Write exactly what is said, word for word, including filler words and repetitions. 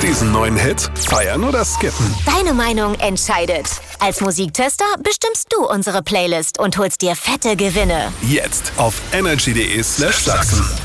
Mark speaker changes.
Speaker 1: Diesen neuen Hit feiern oder skippen?
Speaker 2: Deine Meinung entscheidet. Als Musiktester bestimmst du unsere Playlist und holst dir fette Gewinne.
Speaker 1: Jetzt auf energy punkt de slash Sachsen.